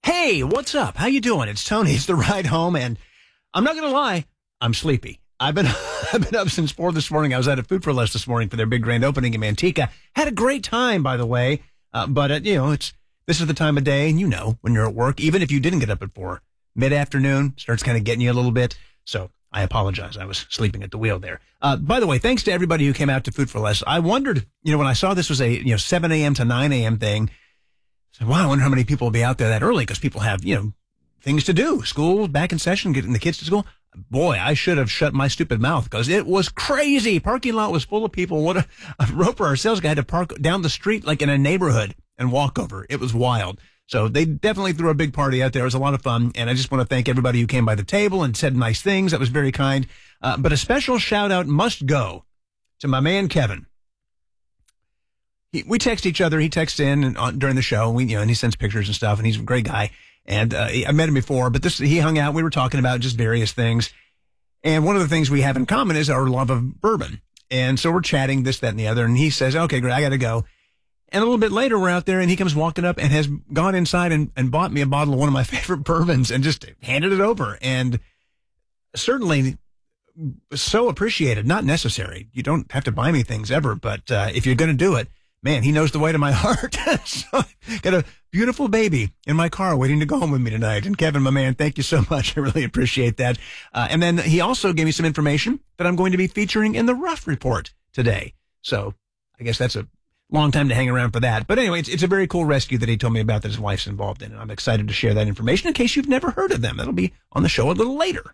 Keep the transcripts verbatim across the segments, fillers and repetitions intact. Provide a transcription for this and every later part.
Hey, what's up? How you doing? It's Tony. It's the ride home, and I'm not going to lie, I'm sleepy. I've been I've been up since four this morning. I was out at Food for Less this morning for their big grand opening in Manteca. Had a great time, by the way. Uh, but, uh, you know, it's this is the time of day, and you know, when you're at work, even if you didn't get up at four, mid-afternoon starts kind of getting you a little bit. So I apologize. I was sleeping at the wheel there. Uh, by the way, thanks to everybody who came out to Food for Less. I wondered, you know, when I saw this was a, you know, seven a.m. to nine a.m. thing, I said, wow, I wonder how many people will be out there that early because people have, you know, things to do. School back in session, getting the kids to school. Boy, I should have shut my stupid mouth because it was crazy. Parking lot was full of people. What a, a Roper, our sales guy, had to park down the street like in a neighborhood and walk over. It was wild. So they definitely threw a big party out there. It was a lot of fun. And I just want to thank everybody who came by the table and said nice things. That was very kind. Uh, but a special shout out must go to my man, Kevin. He, we text each other. He texts in and, uh, during the show, and, we, you know, and he sends pictures and stuff. And he's a great guy. And uh, I met him before, but this he hung out. We were talking about just various things. And one of the things we have in common is our love of bourbon. And so we're chatting this, that, and the other. And he says, okay, great, I got to go. And a little bit later, we're out there, and he comes walking up and has gone inside and, and bought me a bottle of one of my favorite bourbons and just handed it over. And certainly so appreciated, not necessary. You don't have to buy me things ever, but uh, if you're going to do it, man, he knows the way to my heart. So got a beautiful baby in my car waiting to go home with me tonight. And Kevin, my man, thank you so much. I really appreciate that. Uh, and then he also gave me some information that I'm going to be featuring in the Rough Report today. So I guess that's a long time to hang around for that. But anyway, it's, it's a very cool rescue that he told me about that his wife's involved in. And I'm excited to share that information in case you've never heard of them. That'll be on the show a little later.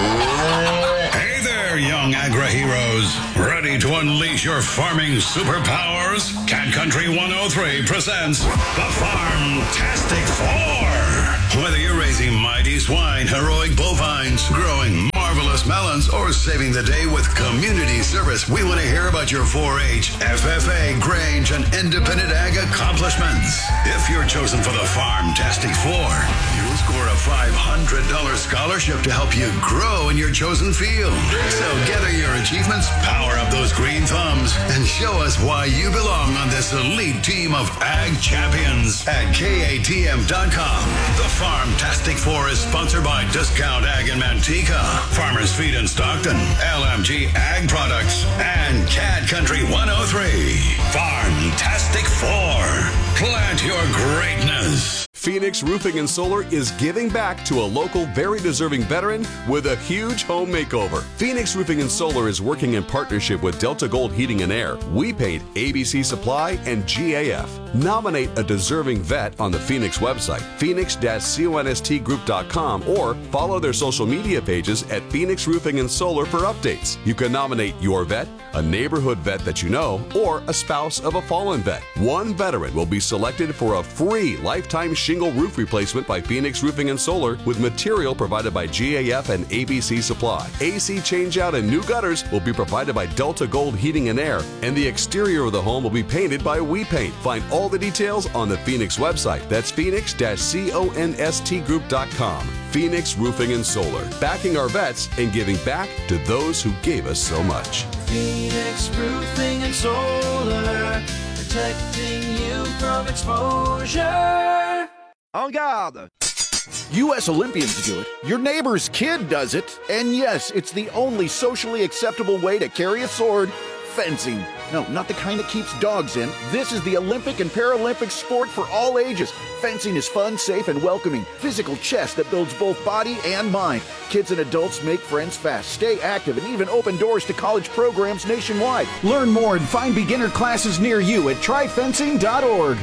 Hey there, young agri-heroes. Ready to unleash your farming superpowers? Cat Country one oh three presents the Farm-tastic Four. Whether you're raising mighty swine, heroic bovines, growing marvelous melons, or saving the day with community service, we want to hear about your four H, F F A, Grange, and independent ag accomplishments. If you're chosen for the Farm-tastic Four, you'll score a five hundred dollars scholarship to help you grow in your chosen field. So gather your achievements, power up those green thumbs, and show us why you belong on this elite team of ag champions at K A T M dot com. The Farm-tastic Four is sponsored by Discount Ag in Manteca, Farmers Feed in Stockton, L M G Ag Products, and Cat Country one oh three. Farm-tastic Four. Plant your greatness. Phoenix Roofing and Solar is giving back to a local, very deserving veteran with a huge home makeover. Phoenix Roofing and Solar is working in partnership with Delta Gold Heating and Air, We Paint, A B C Supply, and G A F. Nominate a deserving vet on the Phoenix website, phoenix dash const group dot com, or follow their social media pages at Phoenix Roofing and Solar for updates. You can nominate your vet, a neighborhood vet that you know, or a spouse of a fallen vet. One veteran will be selected for a free lifetime shingle roof replacement by Phoenix Roofing and Solar with material provided by G A F and A B C Supply. A C changeout and new gutters will be provided by Delta Gold Heating and Air, and the exterior of the home will be painted by We Paint. Find all the details on the Phoenix website. That's phoenix dash const group dot com. Phoenix Roofing and Solar, backing our vets and giving back to those who gave us so much. Phoenix Roofing and Solar, protecting you from exposure. En garde! U S Olympians do it, your neighbor's kid does it, and yes, it's the only socially acceptable way to carry a sword: fencing. No, not the kind that keeps dogs in. This is the Olympic and Paralympic sport for all ages. Fencing is fun, safe, and welcoming. Physical chess that builds both body and mind. Kids and adults make friends fast, stay active, and even open doors to college programs nationwide. Learn more and find beginner classes near you at try fencing dot org.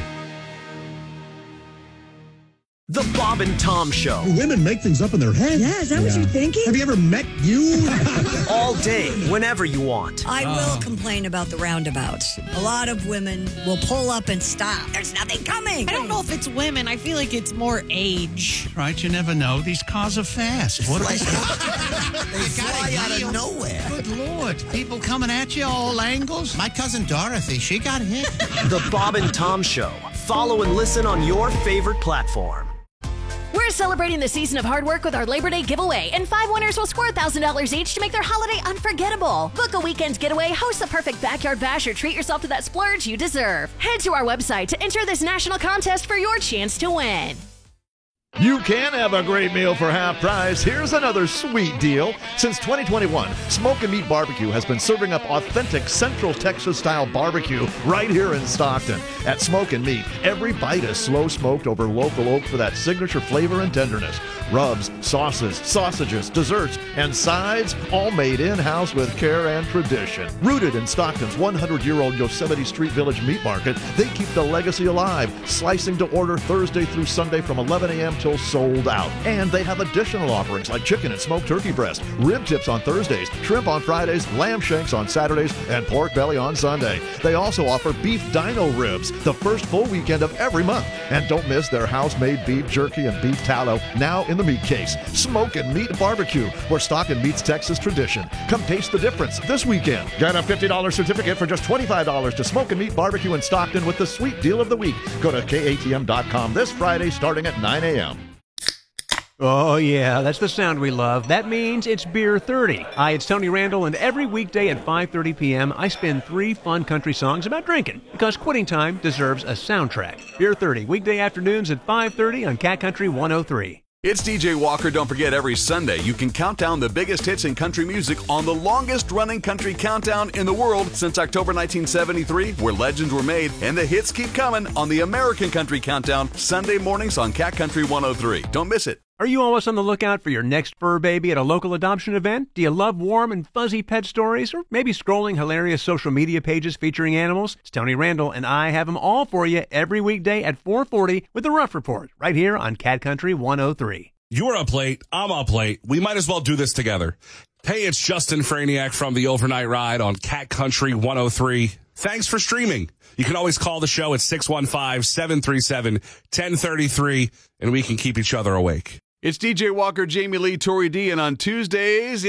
The Bob and Tom Show. Women make things up in their head. Yeah, is that yeah. what you're thinking? Have you ever met you? All day, whenever you want. I oh. will complain about the roundabouts. A lot of women will pull up and stop. There's nothing coming. I don't know if it's women. I feel like it's more age. Right, you never know. These cars are fast. What they fly out of nowhere. Good Lord. People coming at you all angles. My cousin Dorothy, she got hit. The Bob and Tom Show. Follow and listen on your favorite platform. We're celebrating the season of hard work with our Labor Day giveaway, and five winners will score one thousand dollars each to make their holiday unforgettable. Book a weekend getaway, host a perfect backyard bash, or treat yourself to that splurge you deserve. Head to our website to enter this national contest for your chance to win. You can have a great meal for half price. Here's another sweet deal. Since twenty twenty-one, Smoke and Meat Barbecue has been serving up authentic Central Texas-style barbecue right here in Stockton. At Smoke and Meat, every bite is slow smoked over local oak for that signature flavor and tenderness. Rubs, sauces, sausages, desserts, and sides, all made in-house with care and tradition. Rooted in Stockton's one hundred year old Yosemite Street Village Meat Market, they keep the legacy alive, slicing to order Thursday through Sunday from eleven a.m. till sold out. And they have additional offerings like chicken and smoked turkey breast, rib tips on Thursdays, shrimp on Fridays, lamb shanks on Saturdays, and pork belly on Sunday. They also offer beef dino ribs the first full weekend of every month. And don't miss their house-made beef jerky and beef tallow, now in the meat case. Smoke and Meat Barbecue, where Stockton meets Texas tradition. Come taste the difference this weekend. Get a fifty dollars certificate for just twenty-five dollars to Smoke and Meat Barbecue in Stockton with the sweet deal of the week. Go to K A T M dot com this Friday starting at nine a.m. Oh, yeah, that's the sound we love. That means it's Beer thirty. Hi, it's Tony Randall, and every weekday at five thirty p.m., I spin three fun country songs about drinking, because quitting time deserves a soundtrack. Beer thirty, weekday afternoons at five thirty on Cat Country one oh three. It's D J Walker. Don't forget, every Sunday you can count down the biggest hits in country music on the longest-running country countdown in the world since October nineteen seventy-three, where legends were made, and the hits keep coming on the American Country Countdown, Sunday mornings on Cat Country one oh three. Don't miss it. Are you always on the lookout for your next fur baby at a local adoption event? Do you love warm and fuzzy pet stories? Or maybe scrolling hilarious social media pages featuring animals? It's Tony Randall, and I have them all for you every weekday at four forty with the Rough Report, right here on Cat Country one oh three. You're up late. I'm up late. We might as well do this together. Hey, it's Justin Franiak from the Overnight Ride on Cat Country one oh three. Thanks for streaming. You can always call the show at six one five, seven three seven, one oh three three, and we can keep each other awake. It's D J Walker, Jamie Lee, Tori D, and on Tuesdays...